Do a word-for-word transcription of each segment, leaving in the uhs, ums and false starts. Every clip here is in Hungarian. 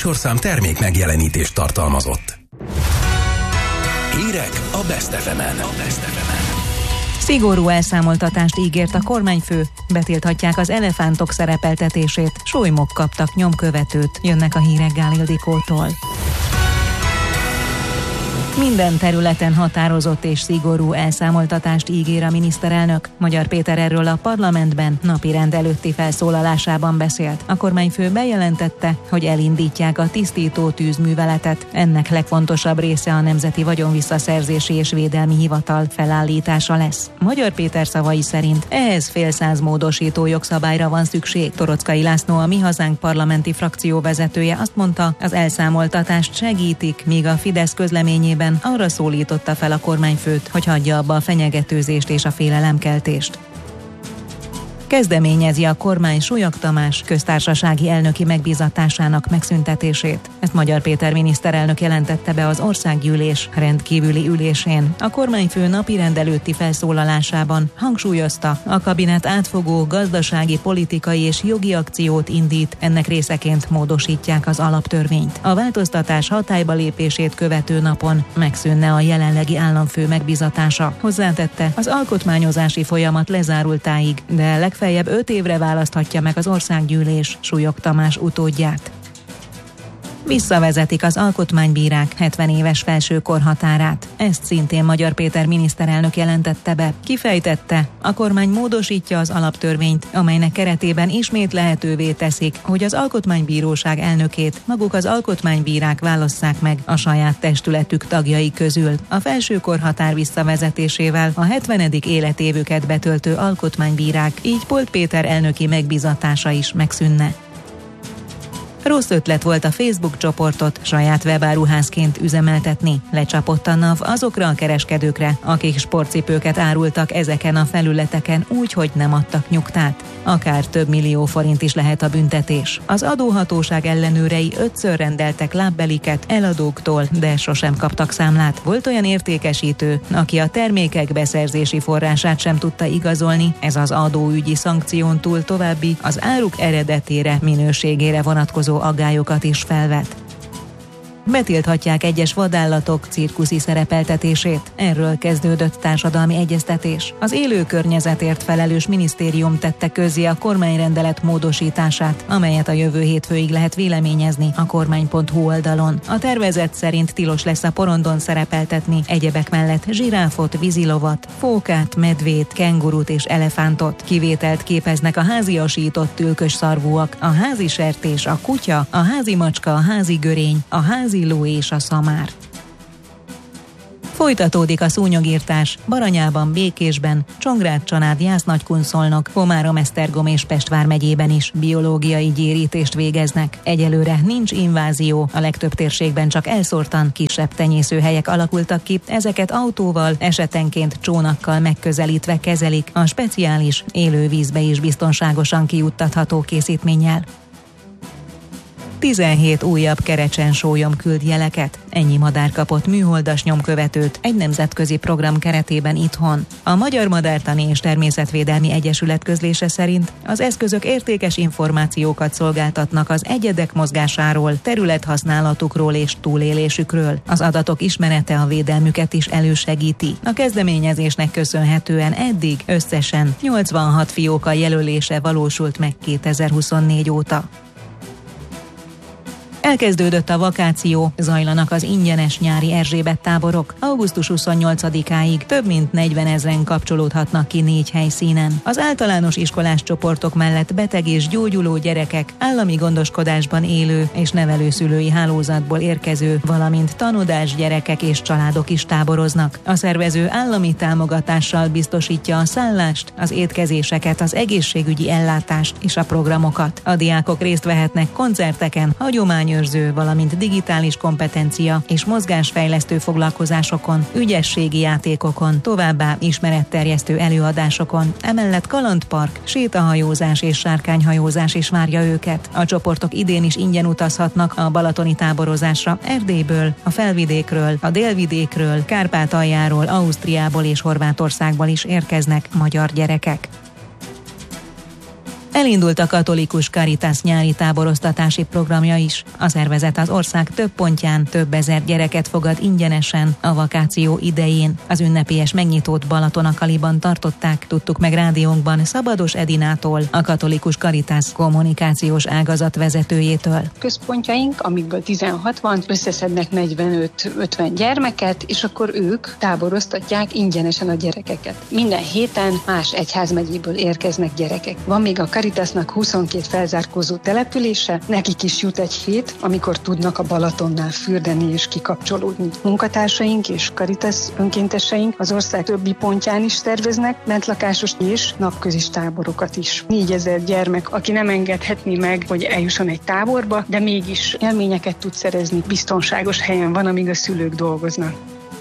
műsorszám termék megjelenítést tartalmazott. Hírek a Best ef emen. A Best ef emen. Szigorú elszámoltatást ígért a kormányfő, betilthatják az elefántok szerepeltetését, solymok kaptak nyomkövetőt, jönnek a hírek Gál Ildikótól. Minden területen határozott és szigorú elszámoltatást ígér a miniszterelnök. Magyar Péter erről a parlamentben napirend előtti felszólalásában beszélt. A kormányfő bejelentette, hogy elindítják a tisztító tűzműveletet. Ennek legfontosabb része a Nemzeti Vagyonvisszaszerzési és Védelmi Hivatal felállítása lesz. Magyar Péter szavai szerint ehhez fél száz módosító jogszabályra van szükség. Toroczkai László, a Mi Hazánk parlamenti frakció vezetője azt mondta, az elszámoltatást segítik, míg a Fidesz közleményében arra szólította fel a kormányfőt, hogy hagyja abba a fenyegetőzést és a félelemkeltést. Kezdeményezi a kormány Súlyog Tamás köztársasági elnöki megbízatásának megszüntetését. Ezt Magyar Péter miniszterelnök jelentette be az országgyűlés rendkívüli ülésén. A kormányfő napirend előtti felszólalásában hangsúlyozta, a kabinet átfogó gazdasági, politikai és jogi akciót indít, ennek részeként módosítják az alaptörvényt. A változtatás hatályba lépését követő napon megszűnne a jelenlegi államfő megbízatása. Hozzátette, az alkotmányozási folyamat lezárultáig, de legfeljebb Legfeljebb öt évre választhatja meg az országgyűlés Súlyog Tamás utódját. Visszavezetik az alkotmánybírák hetven éves felső korhatárát. Ezt szintén Magyar Péter miniszterelnök jelentette be. Kifejtette, a kormány módosítja az alaptörvényt, amelynek keretében ismét lehetővé teszik, hogy az alkotmánybíróság elnökét maguk az alkotmánybírák válasszák meg a saját testületük tagjai közül. A felső korhatár visszavezetésével a hetvenedik életévüket betöltő alkotmánybírák, így Polt Péter elnöki megbízatása is megszűnne. Rossz ötlet volt a Facebook csoportot saját webáruházként üzemeltetni. Lecsapott a NAV azokra a kereskedőkre, akik sportcipőket árultak ezeken a felületeken úgy, hogy nem adtak nyugtát. Akár több millió forint is lehet a büntetés. Az adóhatóság ellenőrei ötször rendeltek lábbeliket eladóktól, de sosem kaptak számlát. Volt olyan értékesítő, aki a termékek beszerzési forrását sem tudta igazolni, ez az adóügyi szankción túl további az áruk eredetére, minőségére vonatkozó aggályokat is felvet. Betilthatják egyes vadállatok cirkuszi szerepeltetését. Erről kezdődött társadalmi egyeztetés. Az élő környezetért felelős minisztérium tette közzé a kormányrendelet módosítását, amelyet a jövő hétfőig lehet véleményezni a kormány pont hu oldalon. A tervezet szerint tilos lesz a porondon szerepeltetni egyebek mellett zsiráfot, vízilovat, fókát, medvét, kengurut és elefántot. Kivételt képeznek a háziasított tülkös szarvúak, a házi sertés, a kutya, a házi macska, a házi görény, a házi ló és a szamár. Folytatódik a szúnyogírtás Baranyában, Békésben, Csongrád-Csanád, Jász-Nagykunszolnok, Komárom-Esztergom és Pest vármegyében is biológiai gyérítést végeznek. Egyelőre nincs invázió, a legtöbb térségben csak elszórtan kisebb tenyészőhelyek alakultak ki, ezeket autóval, esetenként csónakkal megközelítve kezelik, a speciális élővízbe is biztonságosan kijuttatható készítménnyel. tizenhét újabb kerecsensólyom küld jeleket. Ennyi madár kapott műholdas nyomkövetőt egy nemzetközi program keretében itthon. A Magyar Madártani és Természetvédelmi Egyesület közlése szerint az eszközök értékes információkat szolgáltatnak az egyedek mozgásáról, területhasználatukról és túlélésükről. Az adatok ismerete a védelmüket is elősegíti. A kezdeményezésnek köszönhetően eddig összesen nyolcvanhat fióka jelölése valósult meg kétezer-huszonnégy óta. Elkezdődött a vakáció, zajlanak az ingyenes nyári Erzsébet táborok. augusztus huszonnyolcadikáig több mint negyvenezren kapcsolódhatnak ki négy helyszínen. Az általános iskolás csoportok mellett beteg és gyógyuló gyerekek, állami gondoskodásban élő és nevelőszülői hálózatból érkező, valamint tanodás gyerekek és családok is táboroznak. A szervező állami támogatással biztosítja a szállást, az étkezéseket, az egészségügyi ellátást és a programokat. A diákok részt vehetnek koncerteken, hagyományos őrző, valamint digitális kompetencia és mozgásfejlesztő foglalkozásokon, ügyességi játékokon, továbbá ismeretterjesztő előadásokon. Emellett kalandpark, sétahajózás és sárkányhajózás is várja őket. A csoportok idén is ingyen utazhatnak a balatoni táborozásra Erdélyből, a Felvidékről, a Délvidékről, Kárpátaljáról, Ausztriából és Horvátországból is érkeznek magyar gyerekek. Elindult a katolikus Caritas nyári táboroztatási programja is. A szervezet az ország több pontján több ezer gyereket fogad ingyenesen a vakáció idején. Az ünnepélyes megnyitót Balatonakaliban tartották, tudtuk meg rádiónkban Szabados Edinától, a katolikus Caritas kommunikációs ágazat vezetőjétől. Központjaink, amikből tizenhat van, összeszednek negyvenöt-ötven gyermeket, és akkor ők táboroztatják ingyenesen a gyerekeket. Minden héten más egyházmegyéből érkeznek gyerekek. Van még a Caritasnak huszonkét felzárkózó települése, nekik is jut egy hét, amikor tudnak a Balatonnál fürdeni és kikapcsolódni. Munkatársaink és Caritas önkénteseink az ország többi pontján is terveznek bentlakásos és napközis táborokat is. négyezer gyermek, aki nem engedhetné meg, hogy eljusson egy táborba, de mégis élményeket tud szerezni, biztonságos helyen van, amíg a szülők dolgoznak.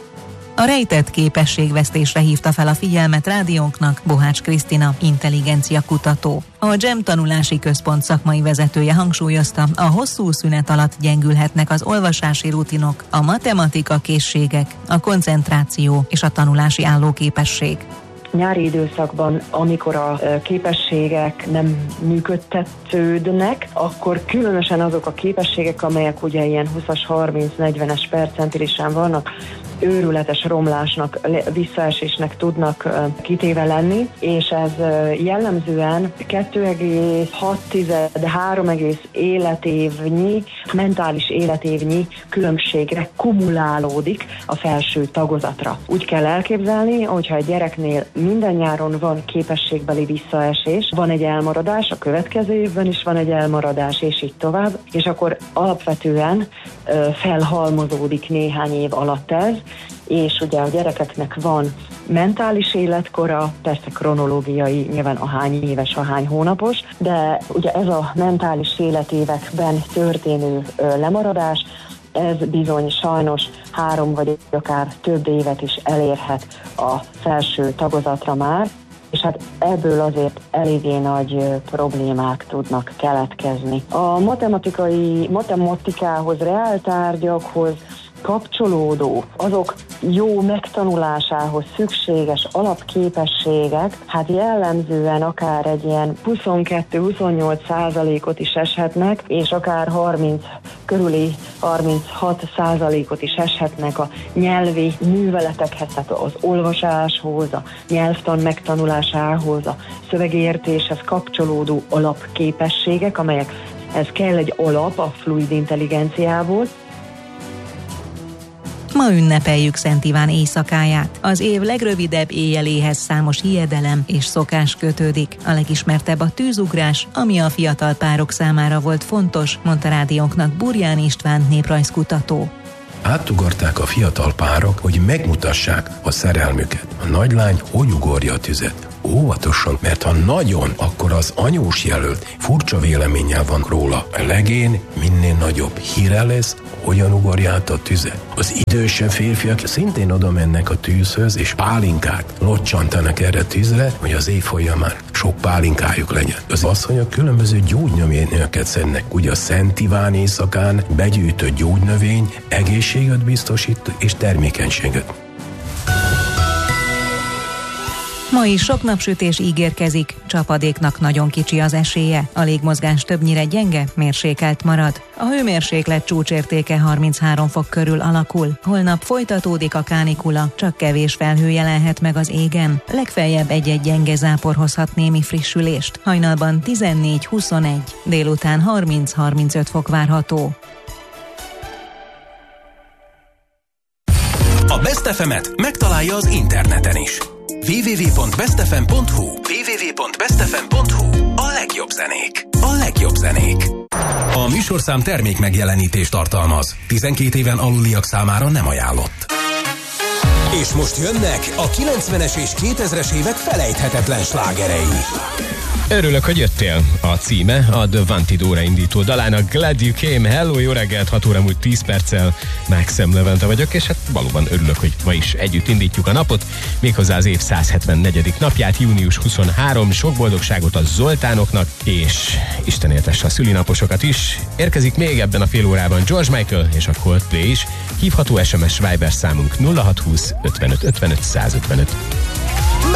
A rejtett képességvesztésre hívta fel a figyelmet rádiónknak Bohács Krisztina, intelligencia kutató. A GEM tanulási központ szakmai vezetője hangsúlyozta, a hosszú szünet alatt gyengülhetnek az olvasási rutinok, a matematika készségek, a koncentráció és a tanulási állóképesség. Nyári időszakban, amikor a képességek nem működtetődnek, akkor különösen azok a képességek, amelyek ugye ilyen húszas, harminc, negyvenes percentilisen vannak, őrületes romlásnak, visszaesésnek tudnak kitéve lenni, és ez jellemzően kettő egész hat három egész életévnyi, mentális életévnyi különbségre kumulálódik a felső tagozatra. Úgy kell elképzelni, hogyha egy gyereknél minden nyáron van képességbeli visszaesés, van egy elmaradás, a következő évben is van egy elmaradás, és így tovább, és akkor alapvetően felhalmozódik néhány év alatt ez, és ugye a gyerekeknek van mentális életkora, persze kronológiai, nyilván a hány éves, a hány hónapos, de ugye ez a mentális életévekben történő lemaradás, ez bizony sajnos három vagy akár több évet is elérhet a felső tagozatra már, és hát ebből azért eléggé nagy problémák tudnak keletkezni. A matematikai, matematikához, reáltárgyakhoz kapcsolódó, azok jó megtanulásához szükséges alapképességek, hát jellemzően akár egy ilyen huszonkettő-huszonnyolc százalékot is eshetnek, és akár harminc körüli harminchat százalékot is eshetnek a nyelvi műveletekhez, tehát az olvasáshoz, a nyelvtan megtanulásához, a szövegértéshez kapcsolódó alapképességek, amelyek, ez kell egy alap a fluid intelligenciából. Ma ünnepeljük Szent Iván éjszakáját. Az év legrövidebb éjjeléhez számos hiedelem és szokás kötődik. A legismertebb a tűzugrás, ami a fiatal párok számára volt fontos, mondta rádiónknak Burján István néprajzkutató. Átugorták a fiatal párok, hogy megmutassák a szerelmüket. A nagylány hogy ugorja a tüzet? Óvatosan, mert ha nagyon, akkor az anyós jelölt furcsa véleménnyel van róla. A legén minél nagyobb híre lesz, hogyan ugorja át a tüzet. Az idősebb férfiak szintén oda mennek a tűzhöz, és pálinkát locsantanak erre a tűzre, hogy az év folyamán sok pálinkájuk legyen. Az asszonyok különböző gyógynövényeket szednek. Ugye a Szent Iván éjszakán begyűjtött gyógynövény egészséget biztosít és termékenységet. Ma is sok napsütés ígérkezik, csapadéknak nagyon kicsi az esélye, a légmozgás többnyire gyenge, mérsékelt marad. A hőmérséklet csúcsértéke harminchárom fok körül alakul. Holnap folytatódik a kánikula, csak kevés felhő jelenhet meg az égen. Legfeljebb egy-egy gyenge zápor hozhat némi frissülést. Hajnalban tizennégy-huszonegy, délután harminc-harmincöt fok várható. A Best ef emet megtalálja az interneten is. double-u double-u double-u pont best f m pont h u double-u double-u double-u pont best f m pont h u A legjobb zenék. A legjobb zenék. A műsorszám termék megjelenítést tartalmaz. tizenkét éven aluliak számára nem ajánlott. És most jönnek a kilencvenes és kétezres évek felejthetetlen slágerei. Örülök, hogy jöttél. A címe a The Wanted óra indító dalának Glad You Came. Hello, jó reggelt, hat óra múlt tíz perccel. Maxim Levente vagyok, és hát valóban örülök, hogy ma is együtt indítjuk a napot, méghozzá az év száz hetvennegy napját, június huszonharmadika. Sok boldogságot a Zoltánoknak, és Isten éltesse a szülinaposokat is. Érkezik még ebben a fél órában George Michael és a Coldplay is. Hívható es em es Viber számunk nulla hat húsz ötvenöt ötvenöt százötvenöt.